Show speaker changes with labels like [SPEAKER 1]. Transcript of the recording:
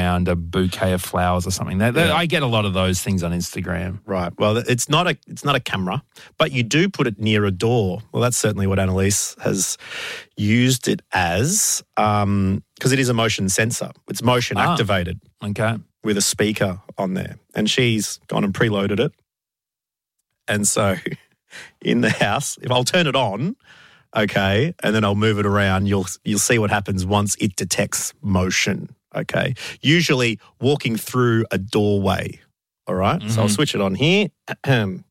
[SPEAKER 1] around a bouquet of flowers or something. I get a lot of those things on Instagram.
[SPEAKER 2] Right. Well, it's not a camera, but you do put it near a door. Well, that's certainly what Annalise has used it as, because it is a motion sensor. It's motion activated.
[SPEAKER 1] Okay.
[SPEAKER 2] With a speaker on there. And she's gone and preloaded it. And so in the house, if I'll turn it on, okay, and then I'll move it around, you'll see what happens once it detects motion, okay? Usually walking through a doorway, all right? So I'll switch it on here. And